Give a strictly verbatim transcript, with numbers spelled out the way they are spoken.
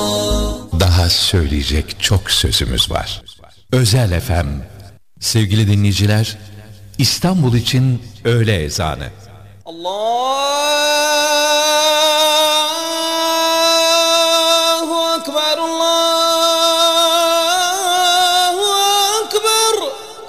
Daha söyleyecek çok sözümüz var. Özel F M. Sevgili dinleyiciler, İstanbul için öğle ezanı. Allahu Ekber, Allah.